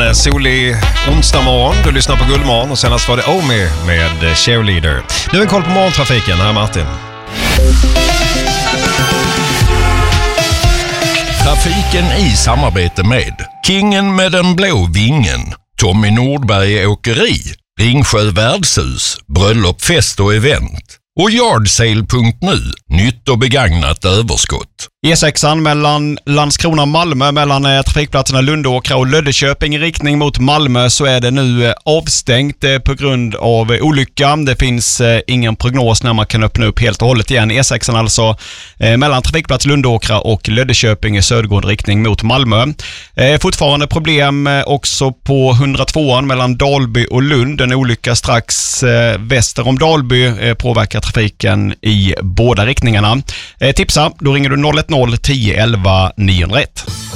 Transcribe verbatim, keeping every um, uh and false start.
En solig onsdag morgon. Du lyssnar på Guldmorgon och senast var det Omi med Cheerleader. Nu en koll på morgontrafiken. Här är Martin. Trafiken i samarbete med Kingen med den blå vingen, Tommy Nordberg Åkeri, Ringsjö Värdshus, Bröllop, fest och event och yardsale punkt nu, nytt och begagnat överskott. E sexan mellan Landskrona och Malmö, mellan eh, trafikplatserna Lundåkra och Löddeköping i riktning mot Malmö, så är det nu eh, avstängt eh, på grund av eh, olycka. Det finns eh, ingen prognos när man kan öppna upp helt och hållet igen. E sexan alltså eh, mellan trafikplats Lundåkra och Löddeköping i södergående riktning mot Malmö. Eh, fortfarande problem eh, också på hundratvåan mellan Dalby och Lund. En olycka strax eh, väster om Dalby eh, påverkar trafiken i båda riktningarna. Eh, tipsa, då ringer du noll ett noll tio elva niohundraett.